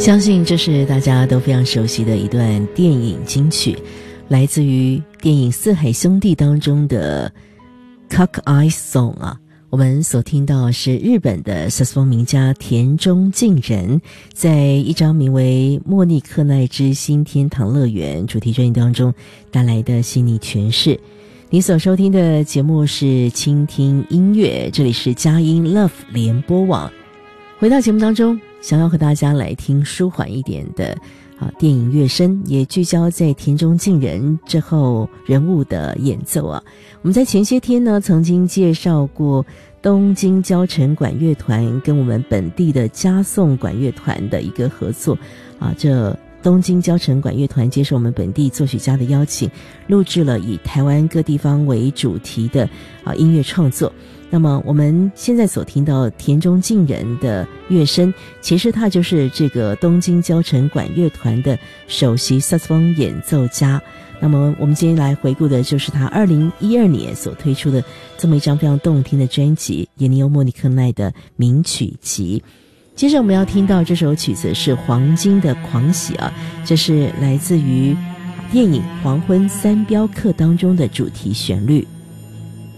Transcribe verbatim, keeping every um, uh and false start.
相信这是大家都非常熟悉的一段电影金曲，来自于电影《四海兄弟》当中的 Cockeye Song 啊。我们所听到是日本的萨克斯风名家田中敬人在一张名为《莫妮克奈之新天堂乐园》主题专辑当中带来的细腻诠释。你所收听的节目是倾听音乐，这里是佳音 Love 联播网。回到节目当中，想要和大家来听舒缓一点的啊电影乐声，也聚焦在田中敬人之后人物的演奏啊。我们在前些天呢曾经介绍过东京交城管乐团跟我们本地的嘉颂管乐团的一个合作啊，这东京交城管乐团接受我们本地作曲家的邀请，录制了以台湾各地方为主题的啊音乐创作。那么我们现在所听到田中敬人的乐声，其实他就是这个东京交城管乐团的首席萨克斯风演奏家。那么我们今天来回顾的就是他二零一二年所推出的这么一张非常动听的专辑《野尼欧莫尼克奈》的名曲集。接着我们要听到这首曲子是黄金的狂喜啊，这是来自于电影《黄昏三镖客》当中的主题旋律。